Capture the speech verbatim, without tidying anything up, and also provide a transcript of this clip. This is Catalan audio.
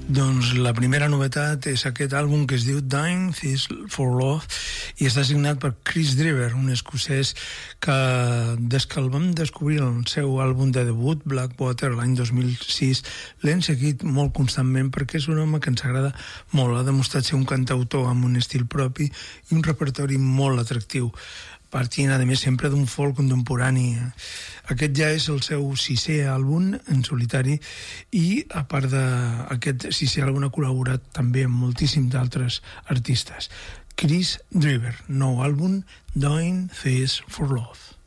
Doncs la primera novetat és aquest àlbum que es diu Dying This for Love i està signat per Chris Drever, un escocès que des que el vam descobrir el seu àlbum de debut Blackwater l'any dos mil sis l'hem seguit molt constantment perquè és un home que ens agrada molt, ha demostrat ser un cantautor amb un estil propi i un repertori molt atractiu, partint a més sempre d'un folk contemporani. Aquest ja és el seu sisè àlbum en solitari i a part d'aquest sisè àlbum ha col·laborat també amb moltíssims d'altres artistes. Chris Drever, nou àlbum Doing This for Love.